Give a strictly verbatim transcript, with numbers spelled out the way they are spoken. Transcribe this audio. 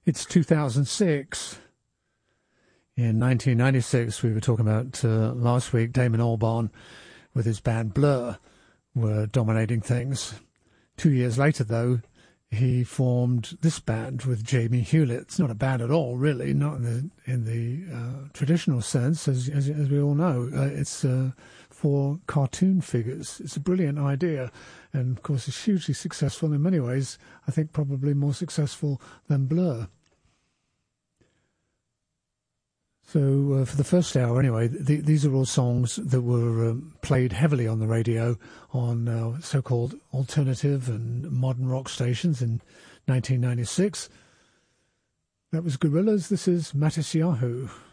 It's two thousand six. In nineteen ninety-six, we were talking about uh, last week, Damon Albarn with his band Blur were dominating things. Two years later, though, he formed this band with Jamie Hewlett. It's not a band at all, really, not in the in the uh, traditional sense, as, as as we all know. Uh, it's uh, for cartoon figures. It's a brilliant idea, and of course, it's hugely successful in many ways. I think probably more successful than Blur. So uh, for the first hour, anyway, th- these are all songs that were um, played heavily on the radio on uh, so-called alternative and modern rock stations in nineteen ninety-six. That was Gorillaz. This is Matisyahu.